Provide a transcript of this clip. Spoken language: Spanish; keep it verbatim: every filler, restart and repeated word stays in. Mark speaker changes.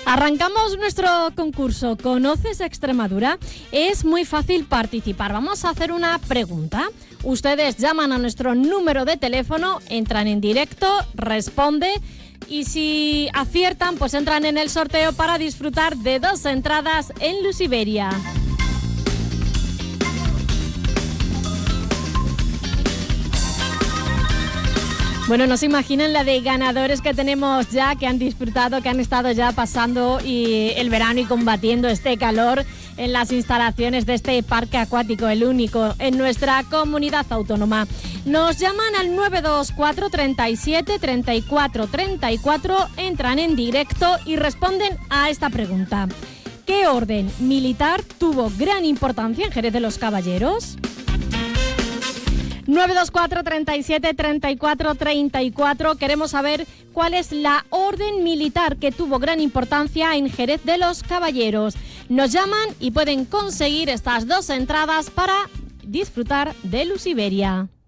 Speaker 1: Arrancamos nuestro concurso. ¿Conoces Extremadura? Es muy fácil participar. Vamos a hacer una pregunta. Ustedes llaman a nuestro número de teléfono, entran en directo, responde y si aciertan, pues entran en el sorteo para disfrutar de dos entradas en Lusiberia. Bueno, no se imaginan la de ganadores que tenemos ya, que han disfrutado, que han estado ya pasando y el verano y combatiendo este calor en las instalaciones de este parque acuático, el único en nuestra comunidad autónoma. Nos llaman al nueve dos cuatro, treinta y siete, treinta y cuatro, treinta y cuatro, entran en directo y responden a esta pregunta. ¿Qué orden militar tuvo gran importancia en Jerez de los Caballeros? nueve dos cuatro, treinta y siete, treinta y cuatro, treinta y cuatro. Queremos saber cuál es la orden militar que tuvo gran importancia en Jerez de los Caballeros. Nos llaman y pueden conseguir estas dos entradas para disfrutar de Lusiberia.